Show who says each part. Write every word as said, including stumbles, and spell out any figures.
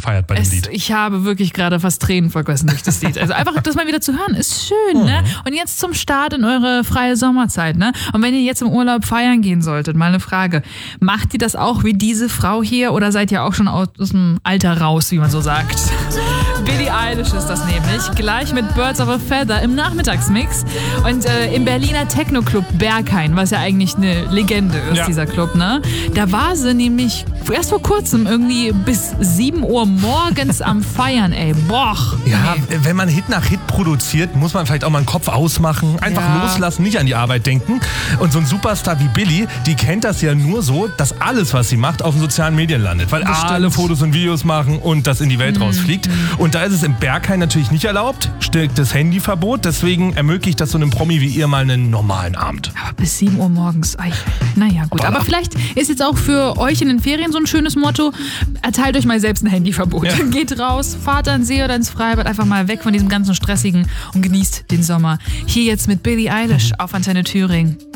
Speaker 1: gefeiert bei dem
Speaker 2: es,
Speaker 1: Lied.
Speaker 2: Ich habe wirklich gerade fast Tränen vergossen durch das Lied. Also einfach das mal wieder zu hören, ist schön,
Speaker 1: mhm.
Speaker 2: ne? Und jetzt zum Start in eure freie Sommerzeit, ne? Und wenn ihr jetzt im Urlaub feiern gehen solltet, mal eine Frage. Macht ihr das auch wie diese Frau hier oder seid ihr auch schon aus, aus dem Alter raus, wie man so sagt? Billie Eilish ist das nämlich, gleich mit Birds of a Feather im Nachmittagsmix. Und äh, im Berliner Techno-Club Berghain, was ja eigentlich eine Legende ist,
Speaker 1: ja.
Speaker 2: dieser Club, ne? Da war sie nämlich erst vor kurzem irgendwie bis sieben Uhr morgens am Feiern, ey. Boah.
Speaker 1: Ja,
Speaker 2: nee.
Speaker 1: wenn man Hit nach Hit produziert, muss man vielleicht auch mal den Kopf ausmachen, einfach
Speaker 2: Ja.
Speaker 1: loslassen, nicht an die Arbeit denken. Und so ein Superstar wie Billie, die kennt das ja nur so, dass alles, was sie macht, auf den sozialen Medien landet. Weil
Speaker 2: Das
Speaker 1: alle
Speaker 2: stimmt.
Speaker 1: Fotos und Videos machen und das in die Welt
Speaker 2: Mhm.
Speaker 1: rausfliegt. Und da ist es im Berghain natürlich nicht erlaubt, striktes Handyverbot. Deswegen ermöglicht das so einem Promi wie ihr mal einen normalen Abend.
Speaker 2: Aber bis sieben Uhr morgens. Ei, naja, gut. Aber vielleicht ist jetzt auch für euch in den Ferien so ein schönes Motto, erteilt euch mal selbst ein Handyverbot.
Speaker 1: Ja.
Speaker 2: Geht raus, fahrt an den See oder ins Freibad, einfach mal weg von diesem ganzen Stressigen und genießt den Sommer. Hier jetzt mit Billie Eilish auf Antenne Thüringen.